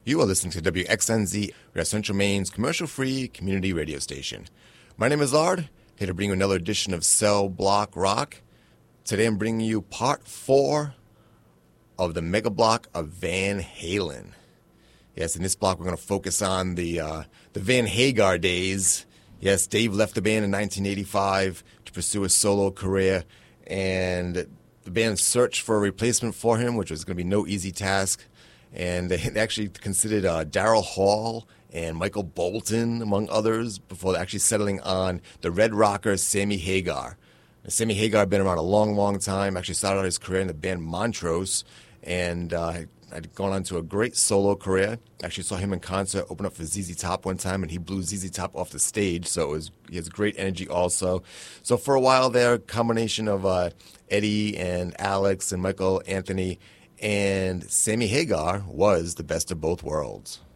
You are listening to WXNZ, your Central Maine's commercial-free community radio station. My name is Lard, here to bring you another edition of Cell Block Rock. Today I'm bringing you part 4 of the mega block of Van Halen. Yes, in this block we're going to focus on the Van Hagar days. Yes, Dave left the band in 1985 to pursue a solo career, and the band searched for a replacement for him, which was going to be no easy task. And they actually considered Daryl Hall and Michael Bolton, among others, before actually settling on the Red Rocker Sammy Hagar. Now, Sammy Hagar had been around a long, long time, actually started out his career in the band Montrose, and had gone on to a great solo career. Actually saw him in concert, open up for ZZ Top one time, and he blew ZZ Top off the stage, so he has great energy also. So for a while there, a combination of Eddie and Alex and Michael Anthony and Sammy Hagar was the best of both worlds.